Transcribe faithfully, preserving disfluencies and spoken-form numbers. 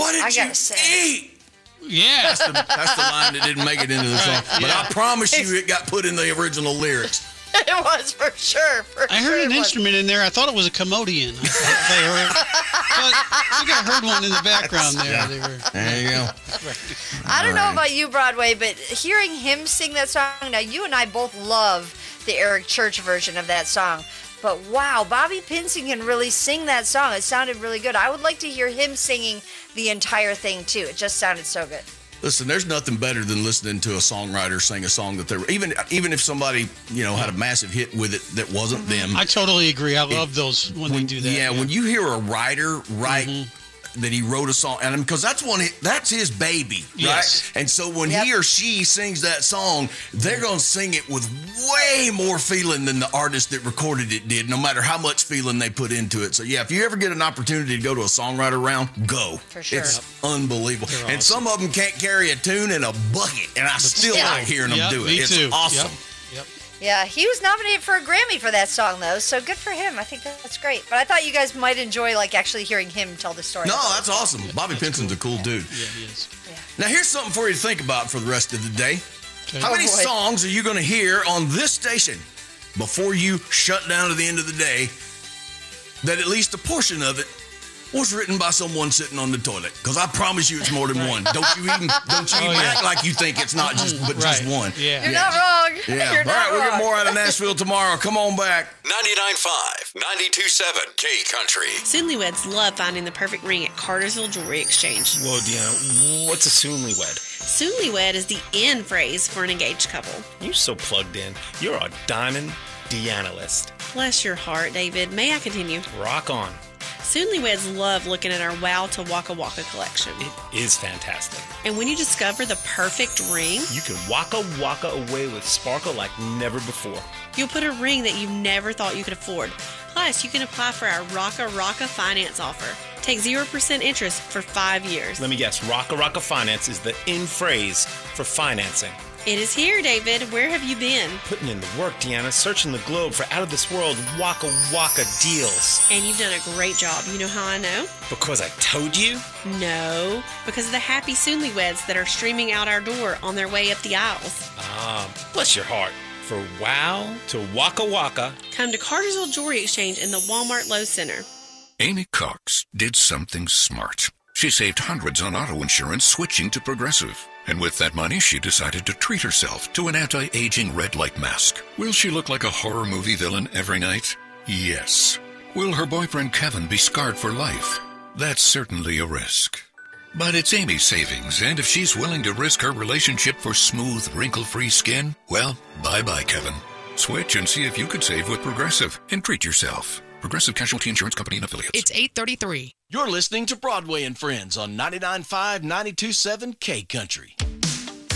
What did I you gotta say. eat? Yeah. That's the, that's the line that didn't make it into the song. But I promise you it got put in the original lyrics. It was for sure. For I sure heard it an was. instrument in there. I thought it was a commodian. I thought they were, but I think I heard one in the background there. Yeah. They were, There you go. I don't All know right. about you, Broadway, but hearing him sing that song, now you and I both love the Eric Church version of that song. But wow, Bobby Pinson can really sing that song. It sounded really good. I would like to hear him singing the entire thing too. It just sounded so good. Listen, there's nothing better than listening to a songwriter sing a song that they were, even even if somebody, you know, had a massive hit with it that wasn't Mm-hmm. them. I totally agree. I love those when, they do that. Yeah, when you hear a writer write that he wrote a song, and because that's one, that's his baby, right? Yes. And so when Yep. he or she sings that song, they're going to sing it with way more feeling than the artist that recorded it did, no matter how much feeling they put into it. So yeah, if you ever get an opportunity to go to a songwriter round, go. For sure. It's unbelievable. They're And awesome. some of them can't carry a tune in a bucket, and I still still. like hearing them Yep, do it. me It's too. awesome. Yep. Yep. Yeah, he was nominated for a Grammy for that song, though, so good for him. I think that's great. But I thought you guys might enjoy, like, actually hearing him tell the story. No, that's awesome. Bobby Pinson's a cool dude. Yeah, he is. Now, here's something for you to think about for the rest of the day. Okay. How many Oh, boy. songs are you going to hear on this station before you shut down at the end of the day that at least a portion of it was written by someone sitting on the toilet? Because I promise you it's more than one. Don't you even don't you Oh, even yeah. act like you think it's not just but just Right. one. Yeah. You're not wrong. Yeah. You're All not right, we'll wrong. get more out of Nashville tomorrow. Come on back. ninety-nine point five, ninety-two point seven K Country. Soonlyweds love finding the perfect ring at Cartersville Jewelry Exchange. Whoa, Deanna, what's a soonlywed? Soonlywed is the in phrase for an engaged couple. You're so plugged in. You're a diamond Deanna-list. Bless your heart, David. May I continue? Rock on. Soonlyweds love looking at our Wow to Waka Waka collection. It is fantastic. And when you discover the perfect ring, You can waka waka away with sparkle like never before. you'll put a ring that you never thought you could afford. Plus, you can apply for our Rocka Rocka finance offer. Take zero percent interest for five years. Let me guess, Rocka Rocka Finance is the in phrase for financing. It is here, David. Where have you been? Putting in the work, Deanna, searching the globe for out-of-this-world waka waka deals. And you've done a great job. You know how I know? Because I told you? No, because of the happy Soonlyweds that are streaming out our door on their way up the aisles. Ah, bless your heart. For wow to waka waka. Come to Cartersville Jewelry Exchange in the Walmart Lowe's Center. Amy Cox did something smart. She saved hundreds on auto insurance switching to Progressive. And with that money, she decided to treat herself to an anti-aging red light mask. Will she look like a horror movie villain every night? Yes. Will her boyfriend Kevin be scarred for life? That's certainly a risk. But it's Amy's savings, and if she's willing to risk her relationship for smooth, wrinkle-free skin, well, bye-bye, Kevin. Switch and see if you could save with Progressive and treat yourself. Progressive Casualty Insurance Company and Affiliates. It's eight thirty-three. You're listening to Broadway and Friends on ninety-nine point five, ninety-two point seven K Country.